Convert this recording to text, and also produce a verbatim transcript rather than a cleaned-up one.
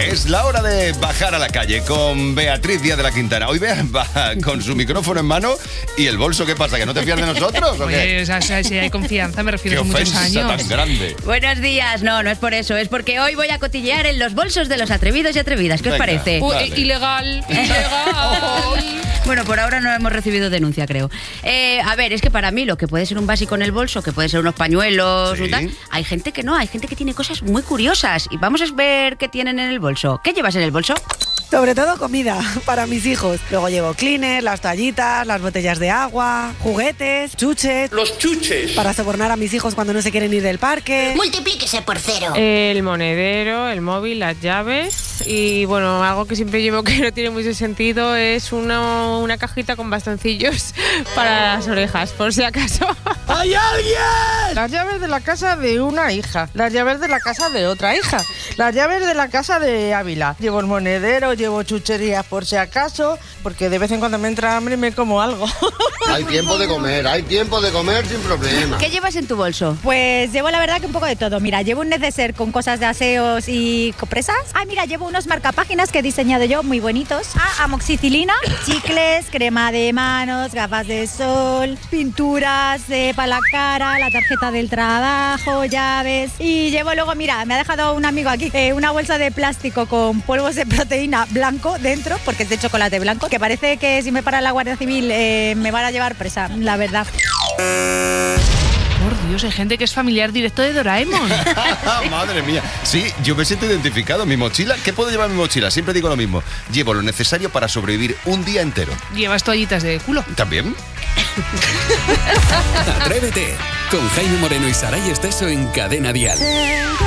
Es la hora de bajar a la calle con Beatriz Díaz de la Quintana. Hoy Bea va con su micrófono en mano y el bolso. ¿Qué pasa? ¿Que no te fías de nosotros o qué? Pues, o sea, si hay confianza, me refiero Qué con muchos ofensa años. tan grande. Buenos días, no, no es por eso, es porque hoy voy a cotillear en los bolsos de los atrevidos y atrevidas. ¿Qué os Venga. parece? Uy, Vale. ilegal, ilegal. Bueno, por ahora no hemos recibido denuncia, creo. Eh, a ver, es que para mí lo que puede ser un básico en el bolso, que puede ser unos pañuelos, Sí. o tal, hay gente que no, hay gente que tiene cosas muy curiosas. Y vamos a ver qué tienen en el bolso. ¿Qué llevas en el bolso? Sobre todo comida para mis hijos. Luego llevo cleaners, las toallitas, las botellas de agua, juguetes, chuches. Los chuches. Para sobornar a mis hijos cuando no se quieren ir del parque. Multiplíquese por cero. El monedero, el móvil, las llaves y bueno, algo que siempre llevo que no tiene mucho sentido es una, una cajita con bastoncillos para las orejas, por si acaso. ¡Hay alguien! Las llaves de la casa de una hija, las llaves de la casa de otra hija, las llaves de la casa de Ávila. Llevo el monedero, llevo chucherías por si acaso, porque de vez en cuando me entra hambre y me como algo. Hay tiempo de comer, hay tiempo de comer sin problema. ¿Qué llevas en tu bolso? Pues llevo la verdad que un poco de todo. Mira, llevo un neceser con cosas de aseos y compresas. Ah, mira, llevo unos marcapáginas que he diseñado yo, muy bonitos. Ah, amoxicilina, chicles, crema de manos, gafas de sol, pinturas eh, para la cara, la tarjeta del trabajo, llaves. Y llevo luego, mira, me ha dejado un amigo aquí eh, una bolsa de plástico con polvos de proteína blanco dentro, porque es de chocolate blanco, que parece que si me para la Guardia Civil eh, me van a llevar presa, la verdad. Por Dios, hay gente que es familiar directo de Doraemon. Madre mía. Sí, yo me siento identificado. Mi mochila, ¿qué puedo llevar en mi mochila? Siempre digo lo mismo. Llevo lo necesario para sobrevivir un día entero. Llevas toallitas de culo. ¿También? Atrévete con Jaime Moreno y Saray Esteso en Cadena Dial.